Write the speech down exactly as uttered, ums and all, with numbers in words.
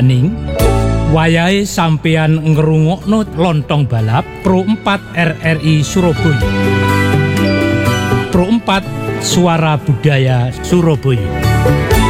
Daning wayahe sampeyan ngrungokno Lontong Balap Pro empat R R I Surabaya. Pro empat Suara Budaya Surabaya.